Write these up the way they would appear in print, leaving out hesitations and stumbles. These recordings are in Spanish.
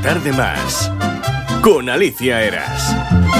tarde más con Alicia Eras.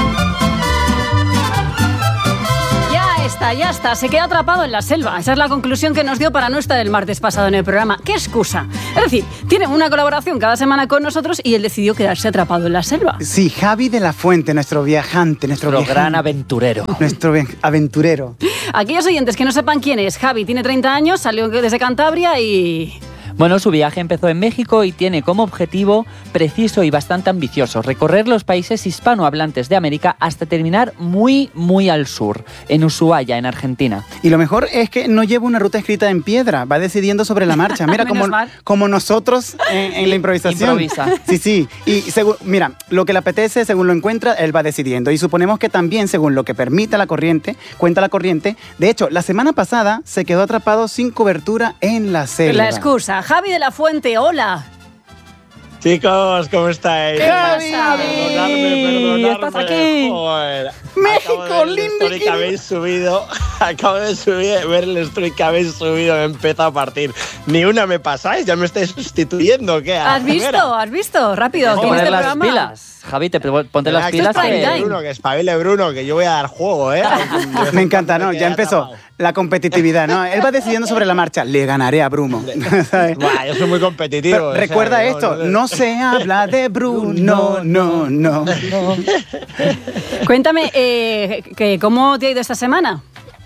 Ya está, se queda atrapado en la selva. Esa es la conclusión que nos dio para no estar el martes pasado en el programa. ¿Qué excusa? Es decir, tiene una colaboración cada semana con nosotros y él decidió quedarse atrapado en la selva. Sí, Javi de la Fuente, nuestro viajante, nuestro gran aventurero. Nuestro aventurero. Aquellos oyentes que no sepan quién es, Javi tiene 30 años, salió desde Cantabria y... Bueno, su viaje empezó en México y tiene como objetivo preciso y bastante ambicioso recorrer los países hispanohablantes de América hasta terminar muy, muy al sur, en Ushuaia, en Argentina. Y lo mejor es que no lleva una ruta escrita en piedra, va decidiendo sobre la marcha. Mira, como nosotros en la improvisación. Improvisa. Sí. Y mira, lo que le apetece, según lo encuentra, él va decidiendo. Y suponemos que también, según lo que permite la corriente, cuenta la corriente. De hecho, la semana pasada se quedó atrapado sin cobertura en la selva. La excusa. Javi de la Fuente, hola. Chicos, ¿cómo estáis? Javi, Perdonadme. estás aquí. Joder. México, lindo. Que habéis subido. Acabo de ver el story que habéis subido. Me he empezado a partir. Ni una me pasáis, ya me estáis sustituyendo. ¿Qué? ¿Has visto? Rápido. Tienes que poner las pilas. Javi, ponte las pilas. Que espabile Bruno, que yo voy a dar juego, ¿eh? Me encanta, ¿no? Ya empezó la competitividad, ¿no? Él va decidiendo sobre la marcha. Le ganaré a Bruno. Buah, yo soy muy competitivo. Pero recuerda esto, no se habla de Bruno, no. Cuéntame, ¿cómo te ha ido esta semana?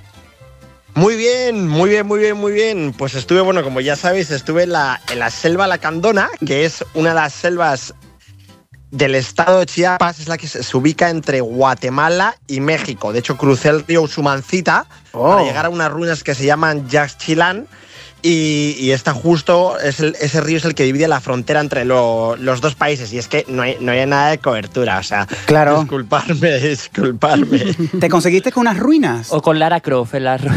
Muy bien. Pues estuve, bueno, como ya sabéis, estuve en la selva Lacandona, que es una de las selvas del estado de Chiapas, es la que se ubica entre Guatemala y México. De hecho, crucé el río Usumancita para llegar a unas ruinas que se llaman Yaxchilán. Y está justo, ese río es el que divide la frontera entre los dos países. Y es que no hay nada de cobertura, o sea, claro. Disculparme. ¿Te conseguiste con unas ruinas? O con Lara Croft en la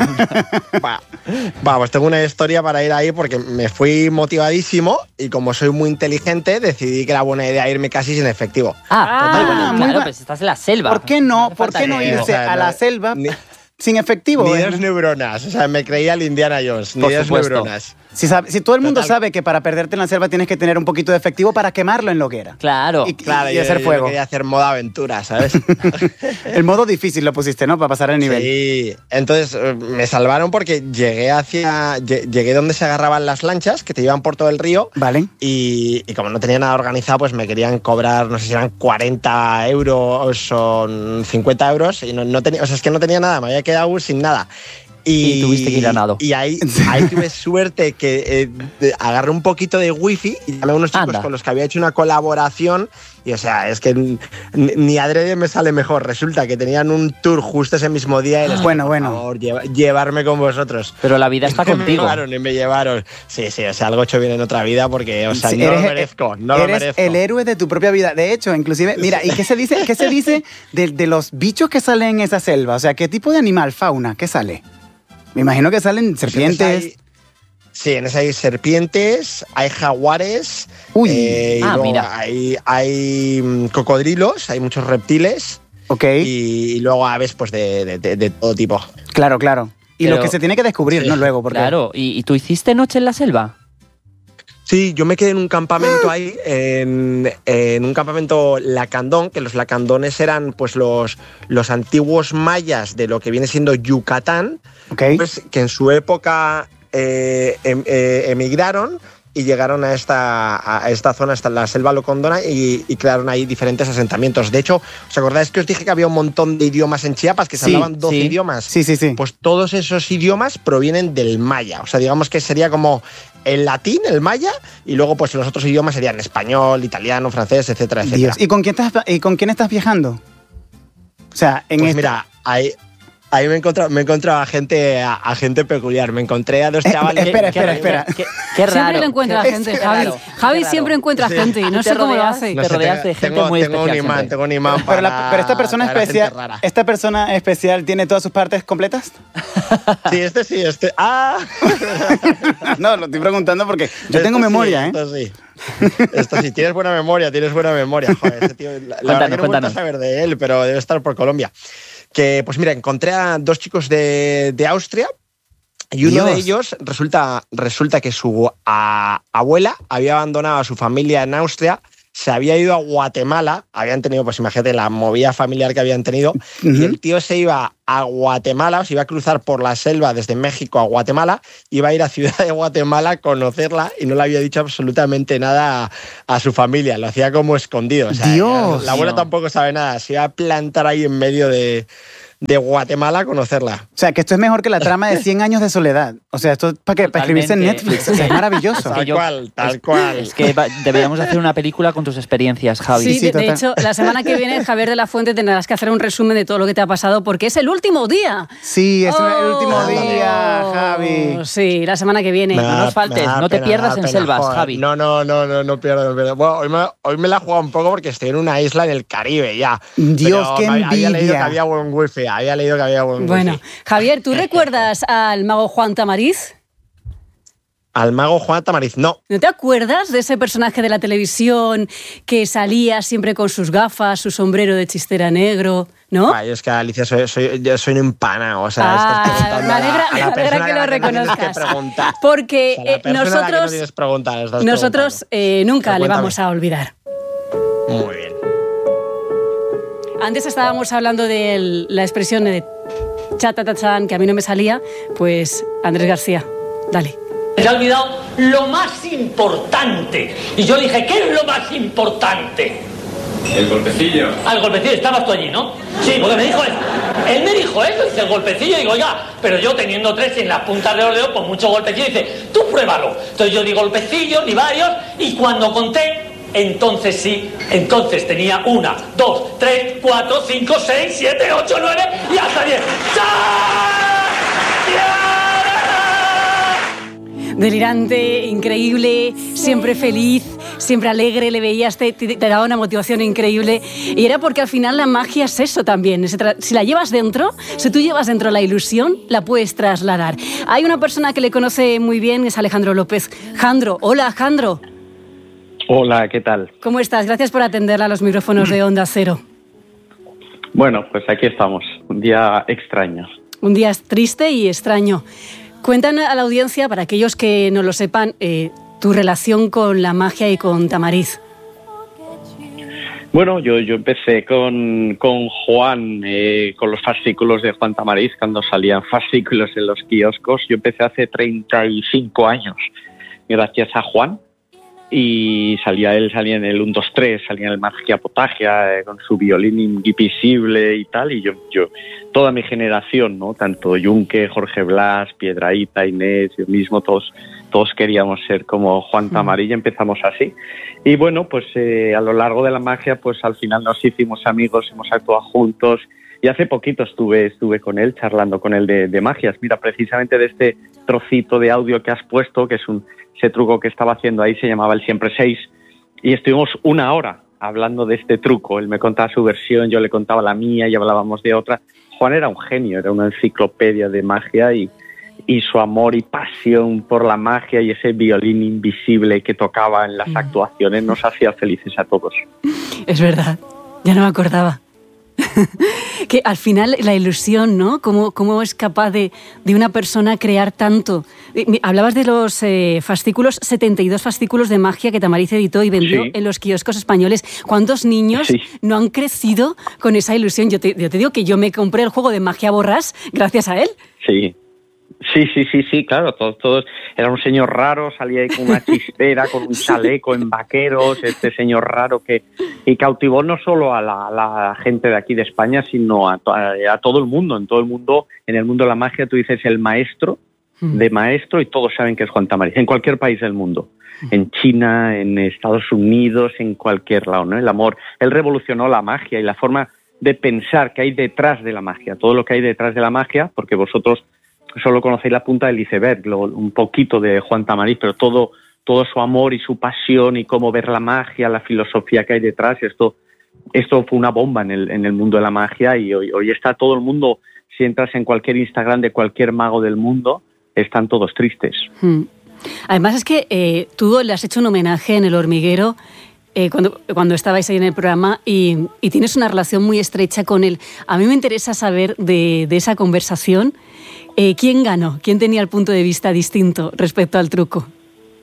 Pues tengo una historia para ir ahí porque me fui motivadísimo y como soy muy inteligente decidí que era buena idea irme casi sin efectivo. Claro, pues estás en la selva. ¿Por qué no irse a la selva sin efectivo? Ni dos neuronas, o sea, me creía el Indiana Jones, ni dos neuronas. Si todo el mundo sabe que para perderte en la selva tienes que tener un poquito de efectivo para quemarlo en la hoguera. Claro. Y hacer fuego. Yo quería hacer modo aventura, ¿sabes? El modo difícil lo pusiste, ¿no? Para pasar el nivel. Sí. Entonces me salvaron porque llegué donde se agarraban las lanchas que te llevan por todo el río. Vale. Y como no tenía nada organizado, pues me querían cobrar, no sé si eran 40 euros o 50 euros. Y no tenía, o sea, es que no tenía nada, me había quedado sin nada. Y tuviste que ir a nado. Y ahí tuve suerte que agarré un poquito de wifi y llamé a unos chicos con los que había hecho una colaboración. Y o sea, es que ni adrede me sale mejor. Resulta que tenían un tour justo ese mismo día y les dije, por favor, llevarme con vosotros. Pero la vida está contigo. Me llevaron. Sí, o sea, algo hecho bien en otra vida porque, o sea, no lo merezco. Eres el héroe de tu propia vida. De hecho, inclusive, mira, ¿y qué se dice de los bichos que salen en esa selva? O sea, ¿qué tipo de animal, fauna, qué sale? Me imagino que salen serpientes. Sí, en esa hay serpientes, hay jaguares. Y luego mira. Hay cocodrilos, hay muchos reptiles. Ok. Y luego aves pues de todo tipo. Claro. Y lo que se tiene que descubrir, ¿no? Luego, porque... Claro. ¿Y tú hiciste noche en la selva? Sí, yo me quedé en un campamento ahí, en un campamento lacandón, que los lacandones eran pues los antiguos mayas de lo que viene siendo Yucatán, pues, que en su época emigraron y llegaron a esta zona, hasta la selva lacandona, y crearon ahí diferentes asentamientos. De hecho, ¿os acordáis que os dije que había un montón de idiomas en Chiapas, que se hablaban 12 idiomas? Sí. Pues todos esos idiomas provienen del maya. O sea, digamos que sería como el latín, el maya, y luego pues los otros idiomas serían español, italiano, francés, etcétera. Dios. ¿Y con quién estás viajando? O sea, mira, ahí me he encontrado a gente peculiar. Me encontré a dos chavales. Espera. Qué raro. Siempre lo encuentra gente, Javi. Javi siempre encuentra gente y no sé cómo lo hace. Te rodeas de gente muy especial. Tengo un imán. Pero esta persona especial tiene todas sus partes completas. Sí, este. No, lo estoy preguntando porque yo tengo memoria, Esto sí, tienes buena memoria. Joder, este tío, la verdad que no he vuelto a saber de él, pero debe estar por Colombia. Que, pues mira, encontré a dos chicos de Austria y uno de ellos resulta que su abuela había abandonado a su familia en Austria, se había ido a Guatemala, habían tenido, pues imagínate, la movida familiar que habían tenido, y el tío se iba a Guatemala, o se iba a cruzar por la selva desde México a Guatemala, iba a ir a Ciudad de Guatemala a conocerla y no le había dicho absolutamente nada a su familia, lo hacía como escondido. O sea, Dios, la abuela tampoco sabe nada, se iba a plantar ahí en medio de Guatemala a conocerla. O sea, que esto es mejor que la trama de 100 años de soledad. O sea, esto es para escribirse en Netflix. O sea, es maravilloso. Tal cual. Es que deberíamos hacer una película con tus experiencias, Javi. Sí, de hecho, la semana que viene, Javier de la Fuente, tendrás que hacer un resumen de todo lo que te ha pasado, porque es el último día. Sí, es el último día, Javi. Sí, la semana que viene. No nos faltes, no te pierdas en selvas, joder. Javi. No pierdo. Bueno, hoy me la he jugado un poco porque estoy en una isla en el Caribe ya. Dios, qué envidia. Había leído que había buen wifi. Bueno, Javier, ¿tú recuerdas al mago Juan Tamariz? Al mago Juan Tamariz, no. ¿No te acuerdas de ese personaje de la televisión que salía siempre con sus gafas, su sombrero de chistera negro, no? Ay, es que, Alicia, yo soy un empanado. O sea, me alegra que lo reconozcas. Porque nosotros nunca le vamos a olvidar. Muy bien. Antes estábamos hablando de la expresión de chatatachan, que a mí no me salía, pues Andrés García, dale. Se ha olvidado lo más importante. Y yo dije, ¿qué es lo más importante? El golpecillo. Al golpecillo, estabas tú allí, ¿no? Sí, porque me dijo eso. Él me dijo eso, dice el golpecillo, y digo, oiga, pero yo teniendo 3 en las puntas de los dedos, pues mucho golpecillo, dice, tú pruébalo. Entonces yo di golpecillos, ni varios, y cuando conté, entonces sí, entonces tenía 1, 2, 3, 4, 5, 6, 7, 8, 9 y hasta 10. Delirante, increíble, siempre feliz, siempre alegre, le veías, te daba una motivación increíble. Y era porque al final la magia es eso también. Si la llevas dentro, si tú llevas dentro la ilusión, la puedes trasladar. Hay una persona que le conoce muy bien, es Alejandro López. Jandro, hola Jandro. Hola, ¿qué tal? ¿Cómo estás? Gracias por atenderla a los micrófonos de Onda Cero. Bueno, pues aquí estamos, un día extraño. Un día triste y extraño. Cuéntanos a la audiencia, para aquellos que no lo sepan, tu relación con la magia y con Tamariz. Bueno, yo empecé con Juan, con los fascículos de Juan Tamariz, cuando salían fascículos en los kioscos. Yo empecé hace 35 años, gracias a Juan. Y salía en el 1, 2, 3, salía en el Magia Potagia, con su violín invisible y tal, y yo toda mi generación, ¿no? Tanto Yunque, Jorge Blas, Piedrahíta, Inés, yo mismo, todos queríamos ser como Juan Tamariz, y empezamos así. Y bueno, pues a lo largo de la magia, pues al final nos hicimos amigos, hemos actuado juntos, y hace poquito estuve con él, charlando con él de magias. Mira, precisamente de este trocito de audio que has puesto, que es ese truco que estaba haciendo ahí, se llamaba el Siempre 6, y estuvimos 1 hora hablando de este truco. Él me contaba su versión, yo le contaba la mía y hablábamos de otra. Juan era un genio, era una enciclopedia de magia, y su amor y pasión por la magia y ese violín invisible que tocaba en las actuaciones nos hacía felices a todos. Es verdad, ya no me acordaba. Que al final la ilusión, ¿no? ¿Cómo es capaz de una persona crear tanto? Hablabas de los fascículos, 72 fascículos de magia que Tamariz editó y vendió en los kioscos españoles. ¿Cuántos niños no han crecido con esa ilusión? Yo te digo que yo me compré el juego de Magia Borrás gracias a él. Sí, claro, todos era un señor raro, salía ahí con una chistera, con un chaleco en vaqueros, este señor raro y cautivó no solo a la gente de aquí de España, sino a todo el mundo. En todo el mundo, en el mundo de la magia, tú dices el maestro de maestro y todos saben que es Juan Tamariz, en cualquier país del mundo, en China, en Estados Unidos, en cualquier lado, ¿no? El amor, él revolucionó la magia y la forma de pensar que hay detrás de la magia, todo lo que hay detrás de la magia, porque vosotros solo conocéis la punta del iceberg, un poquito de Juan Tamariz, pero todo su amor y su pasión y cómo ver la magia, la filosofía que hay detrás, esto fue una bomba en el mundo de la magia, y hoy está todo el mundo, si entras en cualquier Instagram de cualquier mago del mundo, están todos tristes. Además es que tú le has hecho un homenaje en El Hormiguero cuando estabais ahí en el programa y tienes una relación muy estrecha con él. A mí me interesa saber de esa conversación. ¿Quién ganó? ¿Quién tenía el punto de vista distinto respecto al truco?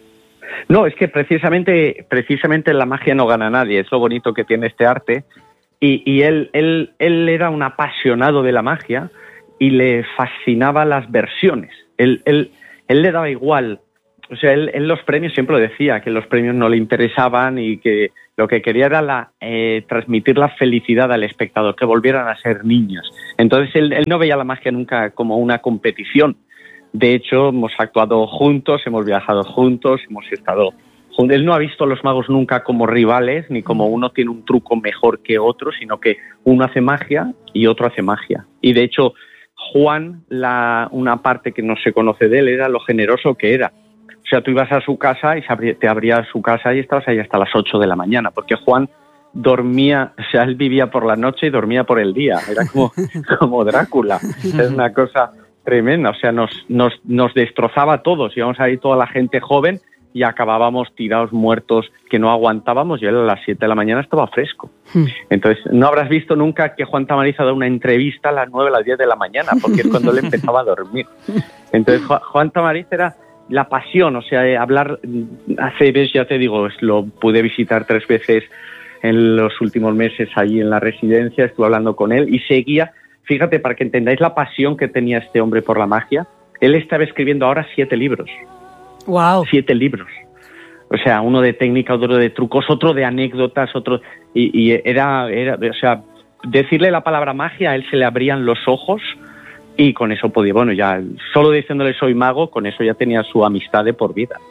No, es que precisamente la magia no gana a nadie, es lo bonito que tiene este arte. Y él era un apasionado de la magia y le fascinaba las versiones. Él le daba igual. O sea, él los premios siempre lo decía, que los premios no le interesaban y que lo que quería era transmitir la felicidad al espectador, que volvieran a ser niños. Entonces él no veía la magia nunca como una competición. De hecho, hemos actuado juntos, hemos viajado juntos, hemos estado juntos. Él no ha visto a los magos nunca como rivales, ni como uno tiene un truco mejor que otro, sino que uno hace magia y otro hace magia. Y de hecho, Juan, una parte que no se conoce de él era lo generoso que era. O sea, tú ibas a su casa y te abría su casa y estabas ahí hasta las 8 de la mañana, porque Juan dormía, o sea, él vivía por la noche y dormía por el día. Era como Drácula. Es una cosa tremenda. O sea, nos destrozaba a todos. Íbamos ahí toda la gente joven y acabábamos tirados, muertos, que no aguantábamos, y él a las 7 de la mañana estaba fresco. Entonces, no habrás visto nunca que Juan Tamariz ha dado una entrevista a las 9, a las 10 de la mañana, porque es cuando él empezaba a dormir. Entonces, Juan Tamariz era la pasión, o sea, hablar, hace veces, ya te digo, lo pude visitar 3 veces en los últimos meses allí en la residencia, estuve hablando con él y seguía, fíjate, para que entendáis la pasión que tenía este hombre por la magia, él estaba escribiendo ahora 7 libros. ¡Wow! 7 libros. O sea, uno de técnica, otro de trucos, otro de anécdotas, otro... Y era, o sea, decirle la palabra magia, a él se le abrían los ojos y con eso podía, bueno, ya solo diciéndole soy mago, con eso ya tenía su amistad de por vida.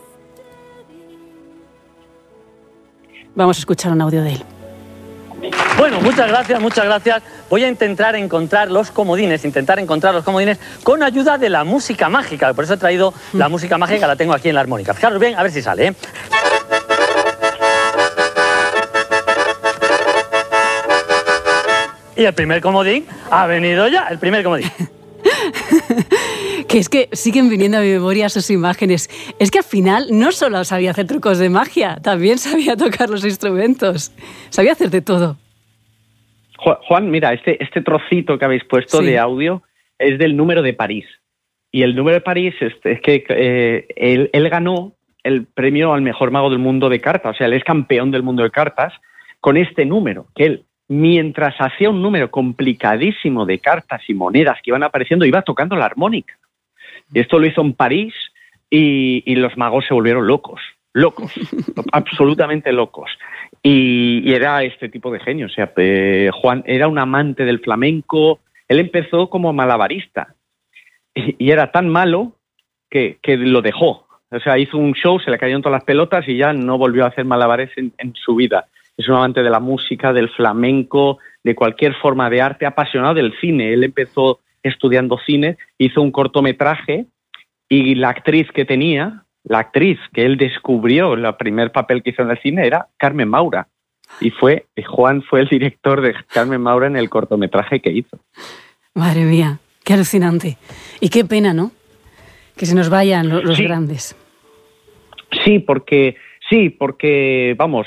Vamos a escuchar un audio de él. Bueno, muchas gracias. Voy a intentar encontrar los comodines con ayuda de la música mágica. Por eso he traído la música mágica, la tengo aquí en la armónica. Fijaros bien, a ver si sale, ¿eh? Y el primer comodín ha venido ya, el primer comodín. Que es que siguen viniendo a mi memoria sus imágenes. Es que al final no solo sabía hacer trucos de magia, también sabía tocar los instrumentos. Sabía hacer de todo. Juan, mira, este trocito que habéis puesto de audio es del número de París. Y el número de París es que él ganó el premio al mejor mago del mundo de cartas. O sea, él es campeón del mundo de cartas con este número, que él, mientras hacía un número complicadísimo de cartas y monedas que iban apareciendo, iba tocando la armónica. Y esto lo hizo en París y los magos se volvieron locos, absolutamente locos. Y era este tipo de genio. O sea, Juan era un amante del flamenco. Él empezó como malabarista y era tan malo que lo dejó. O sea, hizo un show, se le cayeron todas las pelotas y ya no volvió a hacer malabares en su vida. Es un amante de la música, del flamenco, de cualquier forma de arte, apasionado del cine. Él empezó estudiando cine, hizo un cortometraje y la actriz que él descubrió, el primer papel que hizo en el cine era Carmen Maura. Y Juan fue el director de Carmen Maura en el cortometraje que hizo. Madre mía, qué alucinante. Y qué pena, ¿no? Que se nos vayan los grandes. Sí, porque vamos,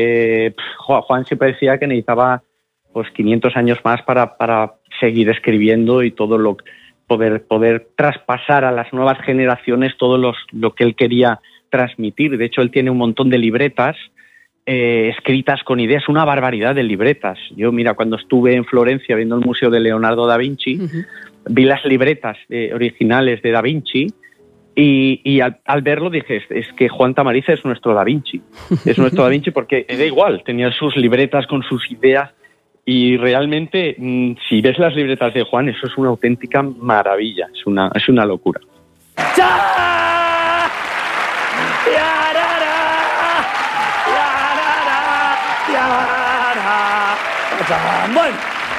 Juan siempre decía que necesitaba pues 500 años más para seguir escribiendo y todo poder traspasar a las nuevas generaciones todo lo que él quería transmitir. De hecho, él tiene un montón de libretas escritas con ideas, una barbaridad de libretas. Yo, mira, cuando estuve en Florencia viendo el Museo de Leonardo da Vinci, vi las libretas originales de da Vinci. Y al verlo dije, es que Juan Tamariz es nuestro Da Vinci. Es nuestro Da Vinci porque era igual, tenía sus libretas con sus ideas y realmente, si ves las libretas de Juan, eso es una auténtica maravilla, es una locura. Bueno.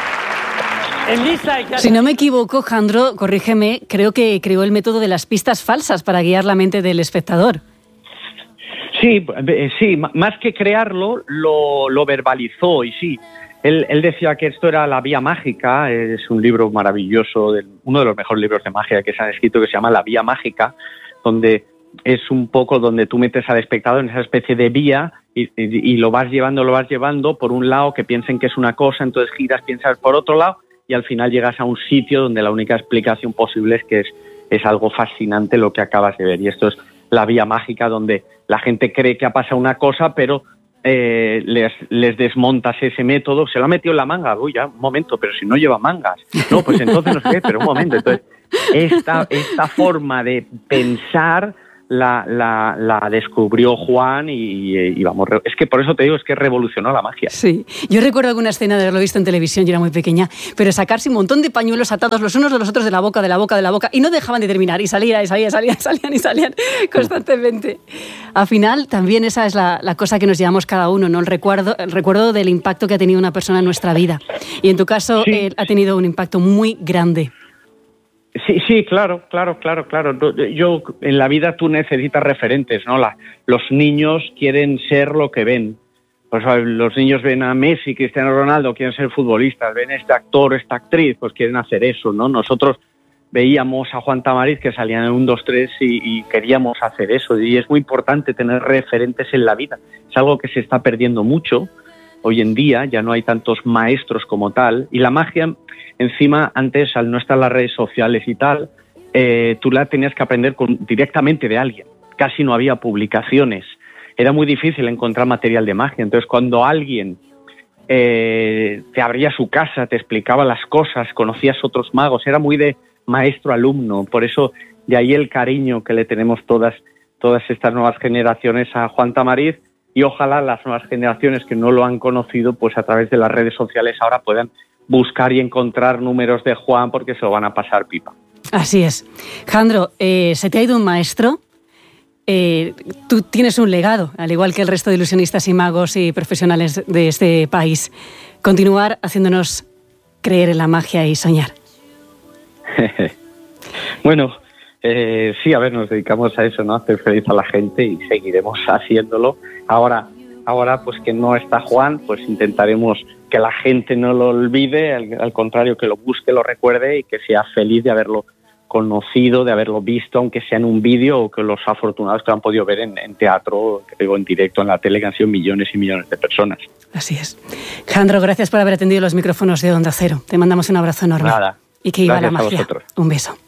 Si no me equivoco, Jandro, corrígeme, creo que creó el método de las pistas falsas para guiar la mente del espectador. Sí, más que crearlo, lo verbalizó y sí. Él decía que esto era la vía mágica, es un libro maravilloso, uno de los mejores libros de magia que se han escrito, que se llama La Vía Mágica, donde es un poco donde tú metes al espectador en esa especie de vía y lo vas llevando por un lado que piensen que es una cosa, entonces giras, piensas por otro lado, y al final llegas a un sitio donde la única explicación posible es que es algo fascinante lo que acabas de ver. Y esto es la vía mágica donde la gente cree que ha pasado una cosa, pero les desmontas ese método. Se lo ha metido en la manga. Uy, ya, un momento, pero si no lleva mangas. No, pues entonces no sé qué, pero un momento. Entonces, esta forma de pensar la descubrió Juan y vamos, es que por eso te digo, es que revolucionó la magia. Sí, yo recuerdo alguna escena de haberlo visto en televisión, yo era muy pequeña, pero sacarse un montón de pañuelos atados los unos de los otros de la boca, y no dejaban de terminar, y salían constantemente. Al final, también esa es la cosa que nos llevamos cada uno, ¿no? El recuerdo del impacto que ha tenido una persona en nuestra vida. Y en tu caso, sí. Ha tenido un impacto muy grande. Sí, claro. Yo, en la vida tú necesitas referentes, ¿no? Los niños quieren ser lo que ven. Pues los niños ven a Messi, Cristiano Ronaldo, quieren ser futbolistas, ven este actor, esta actriz, pues quieren hacer eso, ¿no? Nosotros veíamos a Juan Tamariz que salía en 1, 2, 3 y queríamos hacer eso. Y es muy importante tener referentes en la vida. Es algo que se está perdiendo mucho hoy en día, ya no hay tantos maestros como tal. Y la magia, encima, antes, al no estar las redes sociales y tal, tú la tenías que aprender directamente de alguien. Casi no había publicaciones. Era muy difícil encontrar material de magia. Entonces, cuando alguien te abría su casa, te explicaba las cosas, conocías otros magos, era muy de maestro-alumno. Por eso, de ahí el cariño que le tenemos todas estas nuevas generaciones a Juan Tamariz, y ojalá las nuevas generaciones que no lo han conocido, pues a través de las redes sociales ahora puedan buscar y encontrar números de Juan, porque se lo van a pasar pipa. Así es. Jandro, ¿se te ha ido un maestro? Tú tienes un legado, al igual que el resto de ilusionistas y magos y profesionales de este país. Continuar haciéndonos creer en la magia y soñar. Bueno, sí, a ver, nos dedicamos a eso, ¿no? A hacer feliz a la gente y seguiremos haciéndolo. Ahora, pues que no está Juan, pues intentaremos que la gente no lo olvide, al contrario, que lo busque, lo recuerde y que sea feliz de haberlo conocido, de haberlo visto, aunque sea en un vídeo, o que los afortunados que lo han podido ver en teatro, que digo, en directo, en la tele, que han sido millones y millones de personas. Así es. Jandro, gracias por haber atendido los micrófonos de Onda Cero. Te mandamos un abrazo enorme. Nada. Y que viva la Gracias magia. a vosotros. Un beso.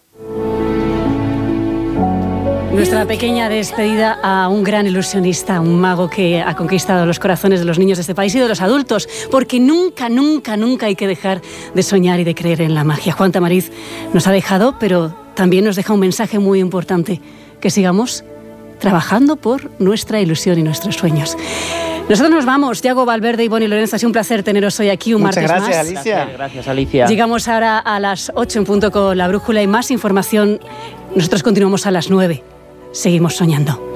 Nuestra pequeña despedida a un gran ilusionista, un mago que ha conquistado los corazones de los niños de este país y de los adultos, porque nunca hay que dejar de soñar y de creer en la magia. Juan Tamariz nos ha dejado, pero también nos deja un mensaje muy importante, que sigamos trabajando por nuestra ilusión y nuestros sueños. Nosotros nos vamos. Yago Valverde y Bonnie Lorenzo, ha sido un placer teneros hoy aquí un Muchas martes gracias, más. Alicia. Gracias, Alicia. Llegamos ahora a las 8 en punto con La Brújula y más información. Nosotros continuamos a las 9. Seguimos soñando.